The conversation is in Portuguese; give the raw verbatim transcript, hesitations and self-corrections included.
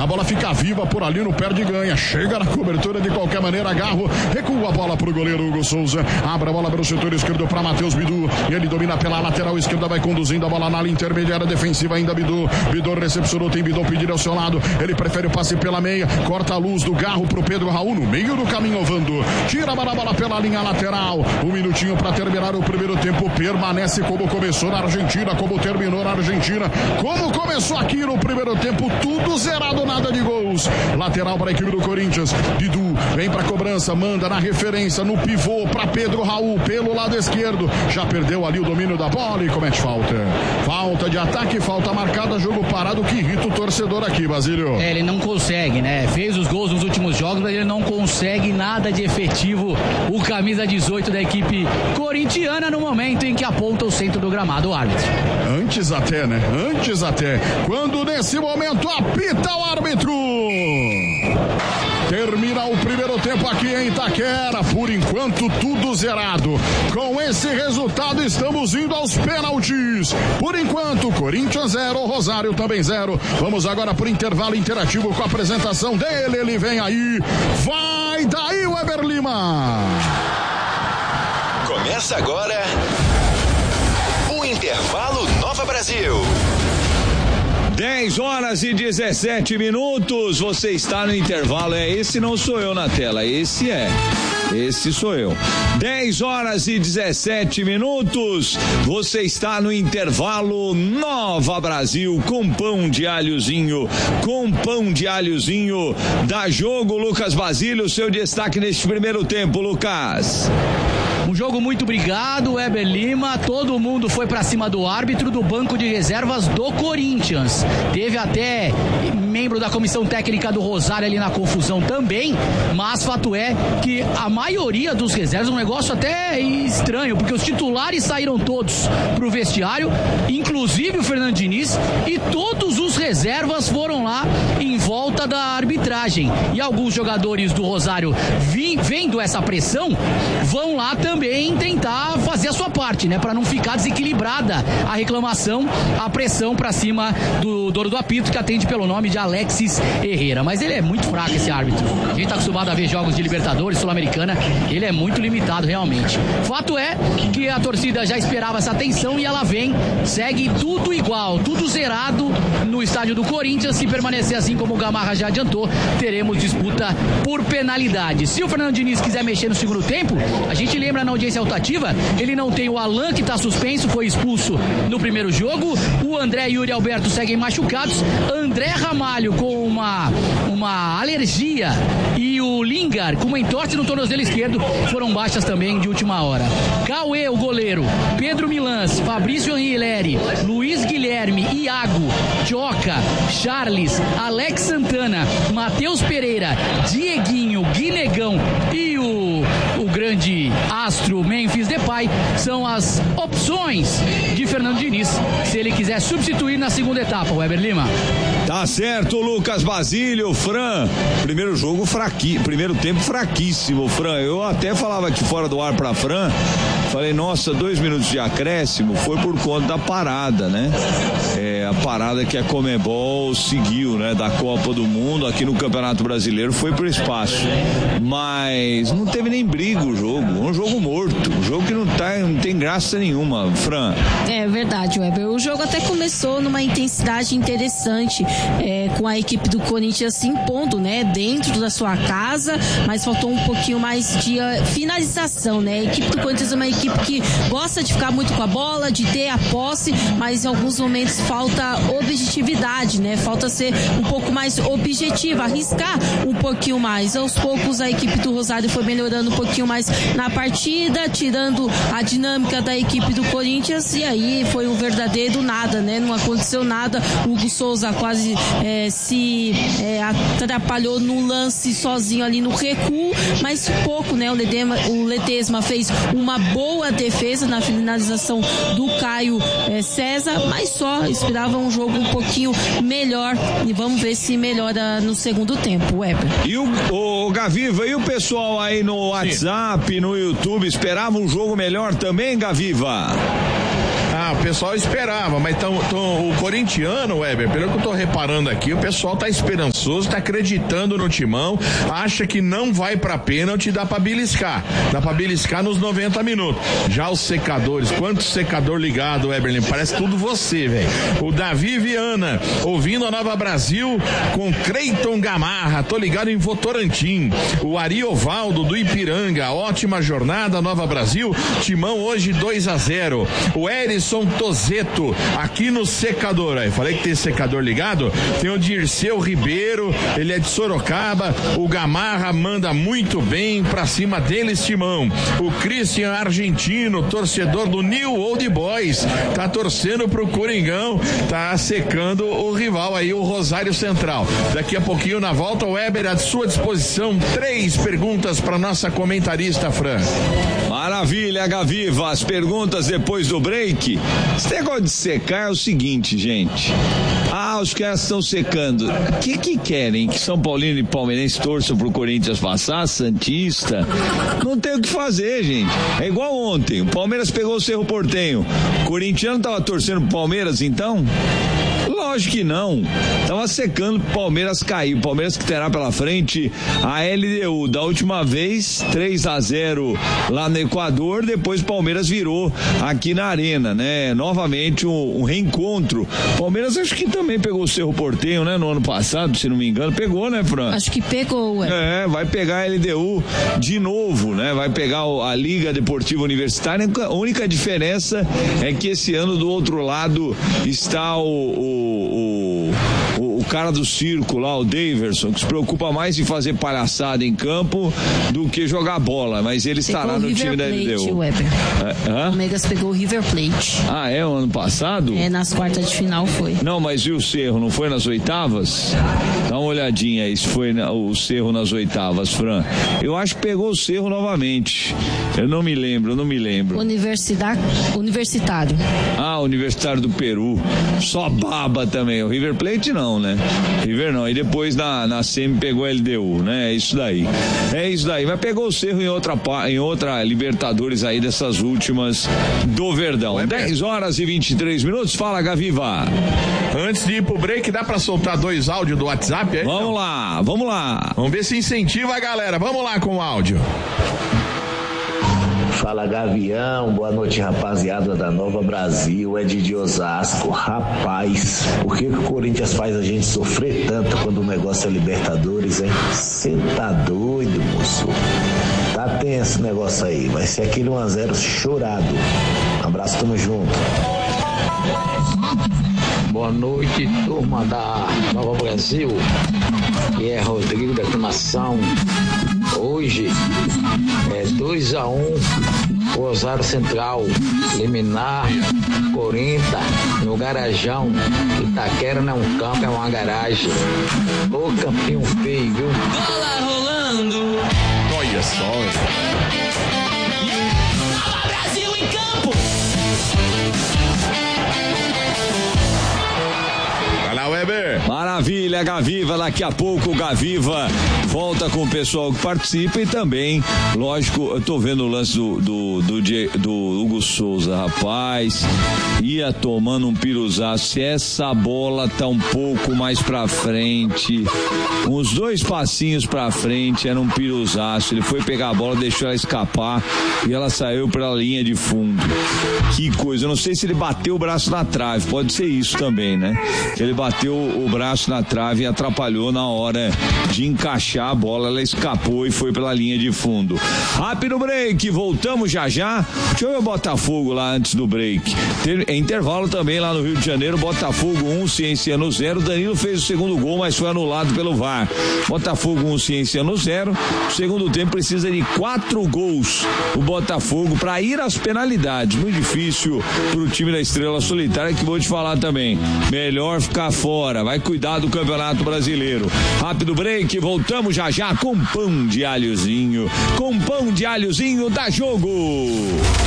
A bola fica viva por ali, no perde e ganha. Chega na cobertura de qualquer maneira, Garro. Recua a bola pro goleiro Hugo Souza. Abre a bola pelo setor esquerdo para Matheus Bidu. Ele domina pela lateral esquerda, vai conduzindo a bola na linha intermediária defensiva ainda. Bidu. Bidu recepcionou, tem Bidu pedido ao seu lado. Ele prefere o passe pela meia. Corta a luz do Garro pro Pedro Raul no meio do caminho, ovando. Tira a bola pela linha lateral. Um minutinho para terminar o primeiro tempo. Permanece como começou na Argentina, como terminou na Argentina, como começou aqui no primeiro tempo. Tudo zerado, nada de gols. Lateral para a equipe do Corinthians. Bidu vem para cobrança, manda na referência, no pivô para Pedro Raul pelo lado esquerdo. Já perdeu ali o domínio da bola e comete falta. Falta de ataque, falta marcada, jogo parado que irrita o torcedor aqui, Basílio. É, ele não consegue, né? Fez os gols nos últimos jogos, mas ele não consegue nada de efetivo. O camisa dezoito da equipe corintiana no momento em que aponta o centro do gramado, o árbitro. Antes até, né? Antes até. Quando nesse momento apita o árbitro. Termina o primeiro tempo aqui em Itaquera. Por enquanto, tudo zerado. Com esse resultado, estamos indo aos pênaltis. Por enquanto, Corinthians zero, Rosário também zero. Vamos agora para o intervalo interativo com a apresentação dele. Ele vem aí. Vai daí, Weber Lima. Começa agora o Intervalo Nova Brasil. dez horas e dezessete minutos, você está no intervalo, é esse não sou eu na tela, esse é, esse sou eu. dez horas e dezessete minutos, você está no intervalo Nova Brasil, com pão de alhozinho, com pão de alhozinho, dá jogo, Lucas Basílio, seu destaque neste primeiro tempo, Lucas. Um jogo muito brigado, Weber Lima, todo mundo foi pra cima do árbitro do banco de reservas do Corinthians. Teve até membro da comissão técnica do Rosário ali na confusão também, mas fato é que a maioria dos reservas, um negócio até estranho, porque os titulares saíram todos pro vestiário, inclusive o Fernando Diniz, e todos os reservas foram lá em volta da arbitragem. E alguns jogadores do Rosário, vi, vendo essa pressão, vão lá também também tentar fazer a sua parte, né? Para não ficar desequilibrada a reclamação, a pressão para cima do dono do apito, que atende pelo nome de Alexis Herrera. Mas ele é muito fraco, esse árbitro. A gente tá acostumado a ver jogos de Libertadores, Sul-Americana, ele é muito limitado realmente. Fato é que a torcida já esperava essa atenção e ela vem, segue tudo igual, tudo zerado no estádio do Corinthians. Se permanecer assim como o Gamarra já adiantou, teremos disputa por penalidade. Se o Fernando Diniz quiser mexer no segundo tempo, a gente lembra na audiência rotativa, ele não tem o Alan, que está suspenso, foi expulso no primeiro jogo, o André e o Yuri Alberto seguem machucados, André Ramalho com uma, uma alergia e o Lingard com uma entorse no tornozelo esquerdo foram baixas também de última hora. Cauê, o goleiro, Pedro Milans, Fabrício Anhileri, Luiz Guilherme, Iago, Tioca, Charles, Alex Santana, Matheus Pereira, Dieguinho, Guinegão e o, o grande astro Memphis Depay são as opções de Fernando Diniz se ele quiser substituir na segunda etapa, Weber Lima. Tá certo, Lucas Basílio. Fran, primeiro jogo fraqui, primeiro tempo fraquíssimo, Fran. Eu até falava aqui fora do ar pra Fran, falei, nossa, dois minutos de acréscimo foi por conta da parada, né? É, a parada que a Conmebol seguiu, né? Da Copa do Mundo aqui no Campeonato Brasileiro foi pro espaço, mas não teve nem briga o jogo, um jogo morto, um jogo que não, tá, não tem graça nenhuma, Fran. É verdade, Weber, o jogo até começou numa intensidade interessante, é, com a equipe do Corinthians se impondo, né, dentro da sua casa, mas faltou um pouquinho mais de uh, finalização, né? A equipe do Corinthians é uma equipe que gosta de ficar muito com a bola, de ter a posse, mas em alguns momentos falta objetividade, né? Falta ser um pouco mais objetiva, arriscar um pouquinho mais. Aos poucos a equipe do Rosário foi melhorando um pouquinho mais na partida, tirando a dinâmica da equipe do Corinthians, e aí foi um verdadeiro nada, né? Não aconteceu nada. O Hugo Souza quase é, se é, atrapalhou no lance sozinho ali no recuo, mas pouco, né? O Ledesma, o Ledesma fez uma boa defesa na finalização do Caio é, César, mas só esperava um jogo um pouquinho melhor, e vamos ver se melhora no segundo tempo, Weber. E o, o Gaviva, e o pessoal aí no WhatsApp, no YouTube, esperava um jogo melhor também, Gaviva? Ah, o pessoal esperava, mas tão, tão, o corintiano, Weber, pelo que eu tô reparando aqui, o pessoal tá esperançoso, tá acreditando no Timão, acha que não vai pra pênalti, dá pra beliscar, dá pra beliscar nos noventa minutos. Já os secadores, quanto secador ligado, Weber, parece tudo você, velho. O Davi Viana, ouvindo a Nova Brasil com Creiton Gamarra, tô ligado em Votorantim. O Ariovaldo do Ipiranga, ótima jornada, Nova Brasil, Timão hoje dois a zero. O Erison Tozeto, aqui no secador, aí falei que tem secador ligado, tem o Dirceu Ribeiro, ele é de Sorocaba, o Gamarra manda muito bem, pra cima deles, Timão. O Christian Argentino, torcedor do New Old Boys, tá torcendo pro Coringão, tá secando o rival aí, o Rosário Central. Daqui a pouquinho na volta, o Weber à sua disposição, três perguntas para nossa comentarista Fran. Maravilha, Gaviva, as perguntas depois do break. Esse negócio de secar é o seguinte, gente. Ah, os caras estão secando. O que que querem? Que São Paulino e Palmeirense torçam pro Corinthians passar? Santista? Não tem o que fazer, gente. É igual ontem, o Palmeiras pegou o Cerro Porteño. O corintiano tava torcendo pro Palmeiras, então? Lógico que não. Tava secando pro Palmeiras cair. O Palmeiras que terá pela frente a L D U. Da última vez, três a zero lá no Equador. Depois o Palmeiras virou aqui na Arena, né? Novamente um, um reencontro. Palmeiras acho que também pegou o Cerro Porteño, né? No ano passado, se não me engano. Pegou, né, Fran? Acho que pegou, ué. É, vai pegar a L D U de novo, né? Vai pegar a Liga Deportiva Universitária. A única diferença é que esse ano do outro lado está o, o, o, o cara do circo lá, o Daverson, que se preocupa mais em fazer palhaçada em campo do que jogar bola, mas ele pegou estará no River time da Plate, L D U. Weber. É, o Megas pegou o River Plate. Ah, é? O ano passado? É, nas quartas de final foi. Não, mas e o Cerro? Não foi nas oitavas? Dá uma olhadinha aí se foi na, o Cerro nas oitavas, Fran. Eu acho que pegou o Cerro novamente. Eu não me lembro, eu não me lembro. Universidade, universitário. Ah, Universitário do Peru. Só baba também. O River Plate não, né? River não. E depois na, na semi pegou a L D U, né? É isso daí. É isso daí. Mas pegou o Cerro em outra, em outra Libertadores aí dessas últimas do Verdão. É dez horas e vinte e três minutos. Fala, Gaviva. Antes de ir pro break, dá pra soltar dois áudios do WhatsApp aí? Vamos não? lá, vamos lá. Vamos ver se incentiva a galera. Vamos lá com o áudio. Fala, Gavião, boa noite, rapaziada da Nova Brasil, é de Osasco. Rapaz, por que, que o Corinthians faz a gente sofrer tanto quando o negócio é Libertadores, hein? Você tá doido, moço? Tá tenso esse negócio aí, vai ser aquele um a zero chorado. Um abraço, tamo junto. Boa noite, turma da Nova Brasil, que é Rodrigo da Aclimação. Hoje é dois a um, Rosário Central, liminar, Corinthians, no Garajão. Itaquera não é um campo, é uma garagem. Ô campinho feio, viu? Bola rolando. Olha só, Fala, Brasil em campo. vai lá, Weber. Maravilha, Gaviva. Daqui a pouco o Gaviva volta com o pessoal que participa e também, lógico, eu tô vendo o lance do, do, do, do Hugo Souza, rapaz, ia tomando um piruzaço. Se essa bola tá um pouco mais pra frente, uns dois passinhos pra frente, era um piruzaço. Ele foi pegar a bola, deixou ela escapar e ela saiu pela linha de fundo. Que coisa, eu não sei se ele bateu o braço na trave, pode ser isso também, né? Ele bateu o braço na trave e atrapalhou na hora de encaixar a bola, ela escapou e foi pela linha de fundo. Rápido break, voltamos já já. Deixa eu ver o Botafogo lá antes do break. Tem intervalo também lá no Rio de Janeiro, Botafogo um, Cienciano zero. Danilo fez o segundo gol, mas foi anulado pelo V A R. Botafogo um, Cienciano zero. Segundo tempo precisa de quatro gols o Botafogo para ir às penalidades. Muito difícil pro time da Estrela Solitária, que vou te falar também. Melhor ficar fora, vai cuidar do Campeonato Brasileiro. Rápido break, voltamos já já com pão de alhozinho. Com pão de alhozinho, dá jogo.